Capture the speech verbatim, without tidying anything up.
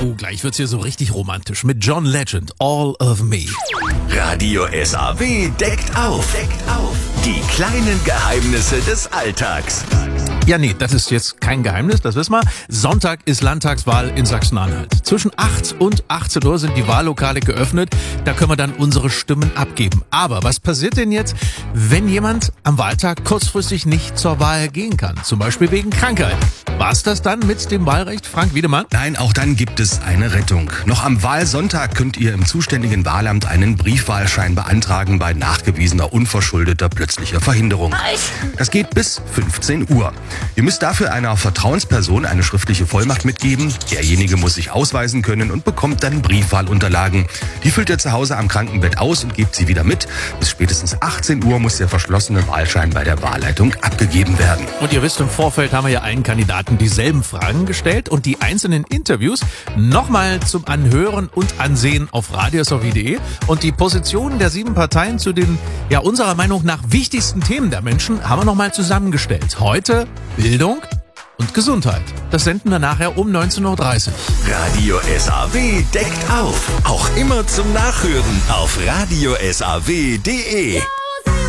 Oh, gleich wird's hier so richtig romantisch mit John Legend, All of Me. Radio S A W deckt auf. Deckt auf. Die kleinen Geheimnisse des Alltags. Ja, nee, das ist jetzt kein Geheimnis, das wissen wir. Sonntag ist Landtagswahl in Sachsen-Anhalt. Zwischen acht und achtzehn Uhr sind die Wahllokale geöffnet. Da können wir dann unsere Stimmen abgeben. Aber was passiert denn jetzt, wenn jemand am Wahltag kurzfristig nicht zur Wahl gehen kann? Zum Beispiel wegen Krankheit. War's das dann mit dem Wahlrecht, Frank Wiedemann? Nein, auch dann gibt es eine Rettung. Noch am Wahlsonntag könnt ihr im zuständigen Wahlamt einen Briefwahlschein beantragen bei nachgewiesener unverschuldeter plötzlicher Verhinderung. Das geht bis fünfzehn Uhr. Ihr müsst dafür einer Vertrauensperson eine schriftliche Vollmacht mitgeben. Derjenige muss sich ausweisen können und bekommt dann Briefwahlunterlagen. Die füllt ihr zu Hause am Krankenbett aus und gebt sie wieder mit. Bis spätestens achtzehn Uhr muss der verschlossene Wahlschein bei der Wahlleitung abgegeben werden. Und ihr wisst, im Vorfeld haben wir ja allen Kandidaten dieselben Fragen gestellt und die einzelnen Interviews nochmal zum Anhören und Ansehen auf radio s a w punkt de. Und die Positionen der sieben Parteien zu den, ja, unserer Meinung nach wichtigsten Themen der Menschen haben wir nochmal zusammengestellt. Heute Bildung und Gesundheit. Das senden wir nachher um neunzehn Uhr dreißig. Radio S A W deckt auf. Auch immer zum Nachhören auf radio s a w punkt de.